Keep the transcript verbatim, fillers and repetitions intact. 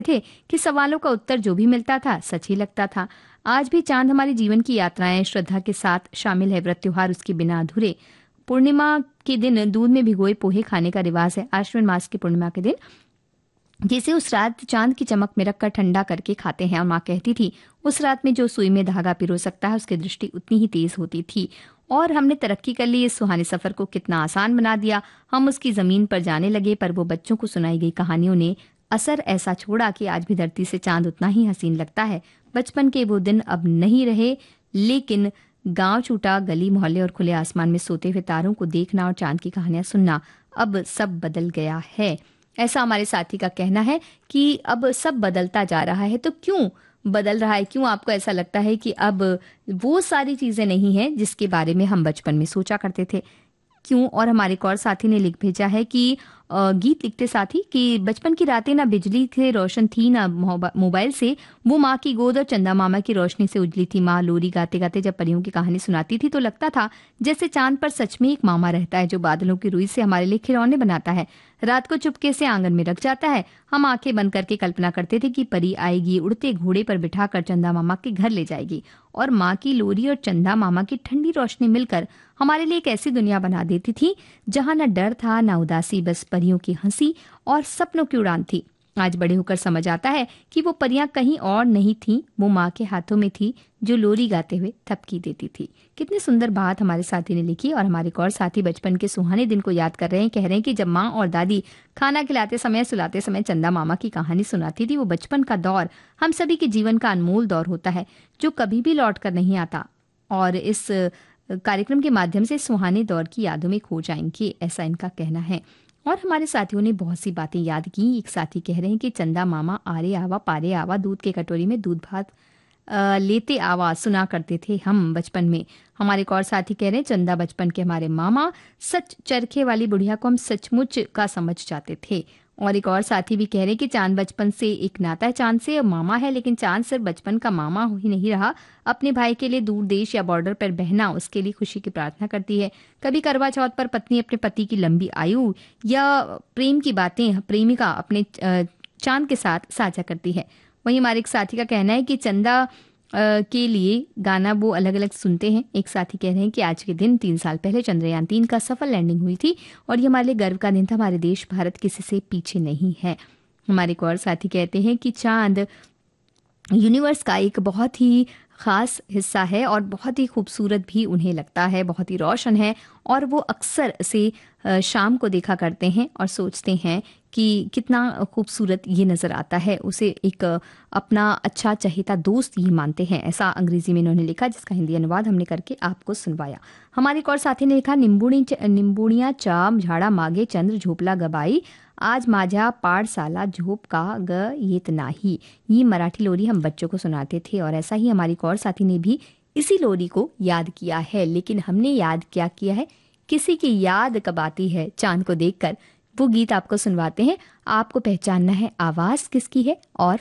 थे कि सवालों का उत्तर जो भी मिलता था सच ही लगता था। आज भी चांद हमारे जीवन की यात्राएं श्रद्धा के साथ शामिल है। व्रत त्योहार उसके बिना अधूरे। पूर्णिमा के दिन दूध में भिगोए पोहे खाने का रिवाज है। आश्विन मास की पूर्णिमा के दिन जिसे उस रात चांद की चमक में रखकर ठंडा करके खाते हैं। और माँ कहती थी उस रात में जो सुई में धागा पिरो सकता है उसकी दृष्टि उतनी ही तेज होती थी। और हमने तरक्की कर ली। इस सुहाने सफर को कितना आसान बना दिया। हम उसकी जमीन पर जाने लगे, पर वो बच्चों को सुनाई गई कहानियों ने असर ऐसा छोड़ा कि आज भी धरती से चांद उतना ही हसीन लगता है। बचपन के वो दिन अब नहीं रहे, लेकिन गांव छूटा, गली मोहल्ले और खुले आसमान में सोते हुए तारों को देखना और चांद की कहानियां सुनना, अब सब बदल गया है। ऐसा हमारे साथी का कहना है कि अब सब बदलता जा रहा है। तो क्यों बदल रहा है? क्यों आपको ऐसा लगता है कि अब वो सारी चीजें नहीं हैं जिसके बारे में हम बचपन में सोचा करते थे? क्यों? और हमारे एक और साथी ने लिख भेजा है कि अ, गीत लिखते साथी कि बचपन की रातें ना बिजली से रोशन थी ना मोबा- मोबाइल से, वो माँ की गोद और चंदा मामा की रोशनी से उजली थी। माँ लोरी गाते गाते जब परियों की कहानी सुनाती थी तो लगता था जैसे चांद पर सच में एक मामा रहता है जो बादलों की रुई से हमारे लिए खिलौने बनाता है, रात को चुपके से आंगन में रख जाता है। हम आंखें बंद करके कल्पना करते थे कि परी आएगी, उड़ते घोड़े पर बिठाकर चंदा मामा के घर ले जाएगी, और माँ की लोरी और चंदा मामा की ठंडी रोशनी मिलकर हमारे लिए एक ऐसी दुनिया बना देती थी जहां न डर था न उदासी, बस परियों की हंसी और सपनों की उड़ान थी। आज बड़े होकर समझ आता है कि वो परियां कहीं और नहीं थीं, वो माँ के हाथों में थी जो लोरी गाते हुए थपकी देती थी। कितनी सुंदर बात हमारे साथी ने लिखी। और हमारे एक और साथी बचपन के सुहाने दिन को याद कर रहे हैं। कह रहे हैं कि जब माँ और दादी खाना खिलाते समय, सुलाते समय चंदा मामा की कहानी सुनाती थी, वो बचपन का दौर हम सभी के जीवन का अनमोल दौर होता है जो कभी भी लौट कर नहीं आता। और इस कार्यक्रम के माध्यम से सुहाने दौर की यादों में खो जाएंगे, ऐसा इनका कहना है। और हमारे साथियों ने बहुत सी बातें याद की। एक साथी कह रहे हैं कि चंदा मामा आरे आवा पारे आवा, दूध के कटोरी में दूध भात अ, लेते आवा सुना करते थे हम बचपन में। हमारे एक और साथी कह रहे हैं चंदा बचपन के हमारे मामा, सच चरखे वाली बुढ़िया को हम सचमुच का समझ जाते थे। और एक और साथी भी कह रहे हैं कि चांद बचपन से एक नाता है, चांद से मामा है, लेकिन चांद सिर्फ बचपन का मामा ही नहीं रहा। अपने भाई के लिए दूर देश या बॉर्डर पर बहना उसके लिए खुशी की प्रार्थना करती है। कभी करवा चौथ पर पत्नी अपने पति की लंबी आयु या प्रेम की बातें प्रेमिका अपने अ, चांद के साथ साझा करती है। वहीं हमारे एक साथी का कहना है कि चंदा अ, के लिए गाना वो अलग अलग सुनते हैं। एक साथी कह रहे हैं कि आज के दिन तीन साल पहले चंद्रयान तीन का सफल लैंडिंग हुई थी और ये हमारे लिए गर्व का दिन था। हमारे देश भारत किसी से पीछे नहीं है। हमारे एक और साथी कहते हैं कि चांद यूनिवर्स का एक बहुत ही खास हिस्सा है और बहुत ही खूबसूरत भी उन्हें लगता है, बहुत ही रोशन है। और वो अक्सर से अ, शाम को देखा करते हैं और सोचते हैं कि कितना खूबसूरत ये नज़र आता है। उसे एक अ, अपना अच्छा चहेता दोस्त ही मानते हैं, ऐसा अंग्रेजी में इन्होंने लिखा, जिसका हिंदी अनुवाद हमने करके आपको सुनवाया। हमारे एक और साथी ने लिखा निंबुणी निंबुणिया चाम झाड़ा मागे चंद्र झोपला गबाई, आज माझ्या पाठशाला झोप का ग येत नाही। ये मराठी लोरी हम बच्चों को सुनाते थे। और ऐसा ही हमारी एक और साथी ने भी इसी लोरी को याद किया है। लेकिन हमने याद क्या किया है? किसी की याद कब आती है चांद को देखकर, वो गीत आपको सुनवाते हैं। आपको पहचानना है आवाज किसकी है और